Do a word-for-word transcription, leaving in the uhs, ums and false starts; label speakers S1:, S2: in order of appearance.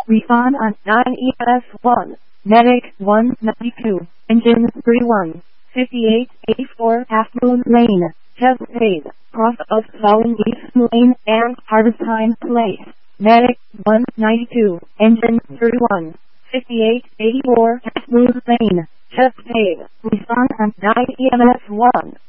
S1: Refund on nine E S one. Medic one ninety-two. Engine three one. fifty-eight eighty-four Half Moon Lane. Test paid. Cross of Fallen East Lane and Harvestine Place. Medic one ninety-two. Engine three one. fifty-eight eighty-four Half Moon Lane. Test paid. Refund on nine E M S one.